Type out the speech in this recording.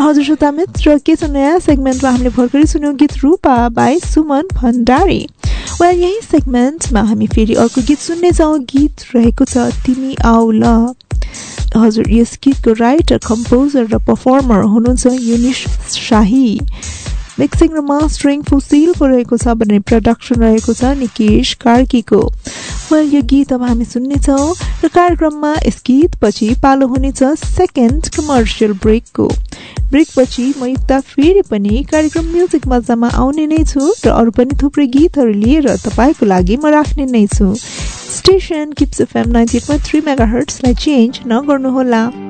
हजुर श्रोता मित्र के छ नयाँ सेगमेन्टमा हामीले भर्खरै सुन्यौं गीत रूपा बाई सुमन भण्डारी। वेल यही सेगमेन्टमा हामी फेरि अर्को गीत सुन्नेछौँ। गीत रहेको छ तिमी आऊ ल। हजुर यस गीतको राइटर कम्पोजर र पर्फर्मर हुनुहुन्छ युनिश शाही। मिक्सिङ र मास्टरिङ फुसिलको रहेको छ भने प्रोडक्सन रहेको छ निकेश कार्कीको। वेल यो गीत अब हामी सुन्नेछौँ र कार्यक्रममा यस गीतपछि पालो हुनेछ सेकेन्ड कमर्सियल ब्रेकको। ब्रेकपछि म युक्ता फेरि पनि कार्यक्रम म्युजिक मजामा आउने नै छु र अरू पनि थुप्रै गीतहरू लिएर तपाईँको लागि म राख्ने नै छु। स्टेसन किप्स FM 98.3 मेगाहर्ट्जलाई चेन्ज नगर्नुहोला।